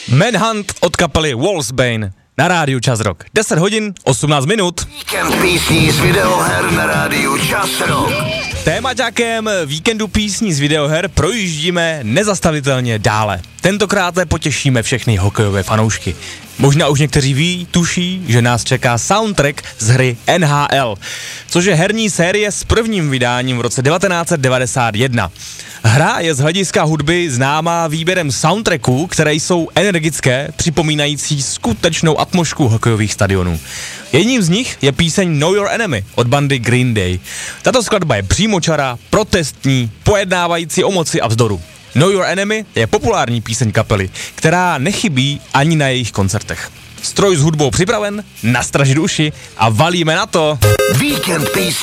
Manhunt od kapely Wolfsbane na rádiu Čas Rock. 10 hodin, 18 minut. Víkend písní z videoher na rádiu Čas Rock. Témaťákem víkendu písní z videoher projíždíme nezastavitelně dále. Tentokrát potěšíme všechny hokejové fanoušky. Možná už někteří ví, tuší, že nás čeká soundtrack z hry NHL, což je herní série s prvním vydáním v roce 1991. Hra je z hlediska hudby známá výběrem soundtracků, které jsou energické, připomínající skutečnou atmosféru hokejových stadionů. Jedním z nich je píseň Know Your Enemy od bandy Green Day. Tato skladba je přímočará, protestní, pojednávající o moci a vzdoru. Know Your Enemy je populární píseň kapely, která nechybí ani na jejich koncertech. Stroj s hudbou připraven, nastražit uši a valíme na to. Víkend písní.